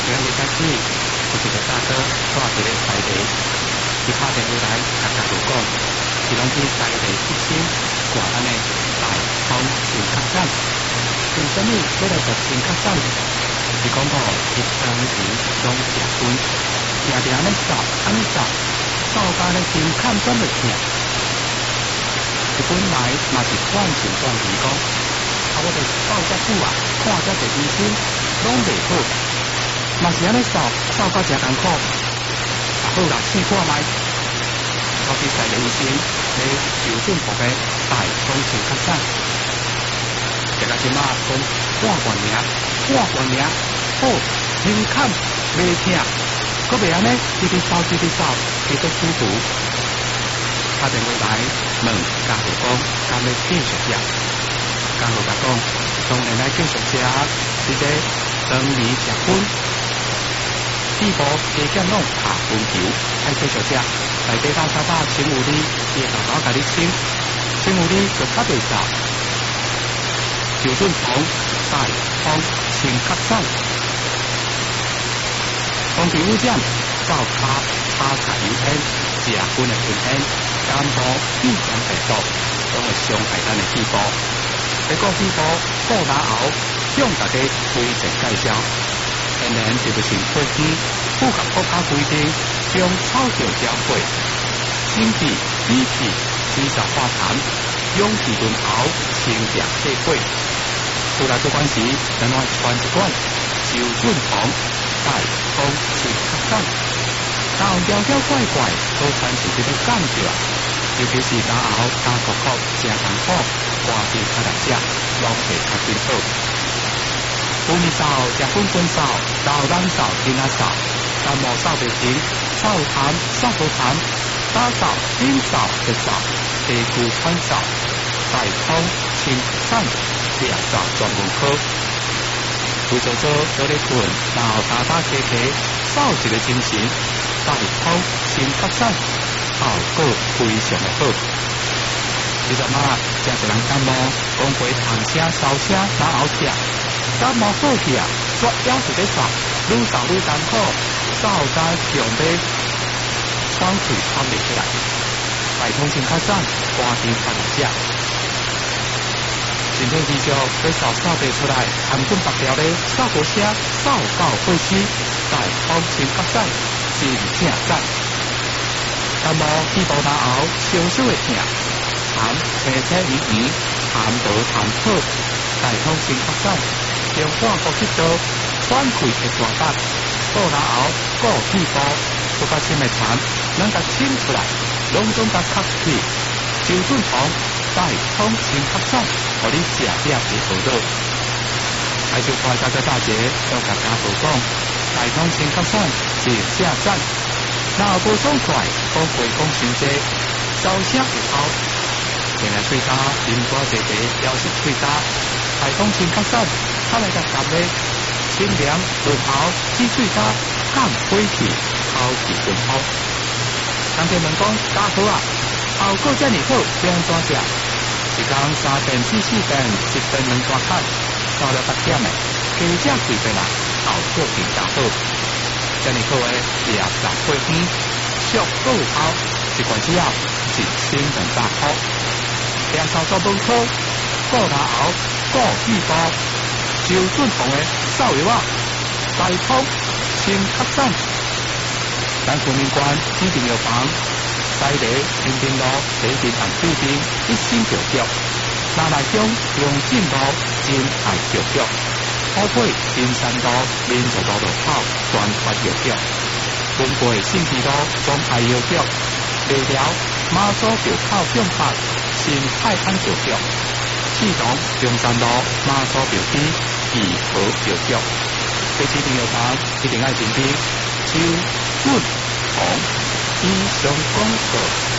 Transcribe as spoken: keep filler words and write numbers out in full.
今日开始，有一个大哥带一个西地，伊拍电话来，甲家属讲，伊拢去西地一星挂安尼大方新客栈，为什么要来做新客栈？伊讲到伊当时拢结婚，定定安尼走，安尼走，走到咧心坎转就痛。伊本来嘛是断情断义讲，啊我著走遮久啊，看遮侪医生拢袂好。嘛是安尼扫，扫到真艰苦。啊好啦，试看卖。我去西地医生咧周俊福的大丰新客栈，这个即马讲换冠名，换冠名，好，心坎袂痛，搁袂安尼直直扫直直扫，继续舒服。打电话来问家属讲，敢要继续食？家属甲讲，当然来继续食，直接当年结婚。地步加减拢下分球，爱继续食，内底到沙发请有你，伊会好好甲你请，请有你就较袂走。周俊鹏大方新客栈，空气污染，灶卡叉柴油烟，食薰的烟烟，感冒气管病毒，拢会伤害咱的肺部。要顾肺部，顾牙喉，向大家推荐介绍。天然植物性配方，符合国家规定，将草药交配、心脾、脾气、水燥化痰、勇气润喉、清凉退火。出来做关时，咱来传一罐周俊鹏大丰新客栈，然后妖妖怪怪，都产生这个感觉，尤其是牙喉干苦苦、真艰苦，外地较难食，拢会较紧好。妇女扫，食粉粉扫，老人扫，囡仔扫，感冒扫袂停，扫痰扫不痰，打扫、顶扫、直扫，地区穿扫，大通清散，病扫专门科。有做做做咧困，然后打打开开，扫一个精神，大通清客散，效果非常的好。你知影，真侪人感冒，讲过痰声、烧声，然后痛。感冒好去啊，绝了是咧扫，愈扫愈艰苦，扫到强要双腿喘袂起来。大通新客栈，寒天较难食。身体继续要扫扫袂出来，含准白条咧扫好声，扫到会死。大通新客栈，真正赞。感冒鼻部牙喉，稍稍会痛，痰青青圆圆，痰无痰好。大通新客栈。用半呼吸道喘气的大法，顾牙喉、顾肺部，不甲清的痰，能甲清出来，拢总甲吸气。周俊鹏大通新客栈，互你食食会好到。还是快大家大姐都甲家属讲，大通新客栈是正赞，若无爽快，讲话讲伤济，烧声会好。原来喙焦、啉多济茶，了是喙焦。大通新客栈。他来甲夹咧，清凉润喉，止喙焦，降火气，口气润好。当天问讲，家好啊，效果遮尔好，要安怎食？一天三遍至四遍，一顿两大碗，扫了八点的，加食几遍啦，效果更加好。遮尔好诶，夜十八天，俗够好，一罐只要一千两百块。两操作本科，顾牙喉，顾肺部。周俊鹏的扫药啊，大通新客栈，咱昆明关指定药房，西地新平路北边岸对边一心药局，那内中永进路真爱药局，后背金山路民族路路口专发药局，文背信义路中爱药局，内寮马祖庙口中发新泰安药局，启东中山路马祖庙边。义和药局，这指定药房一定爱评比，周俊鹏以上广告。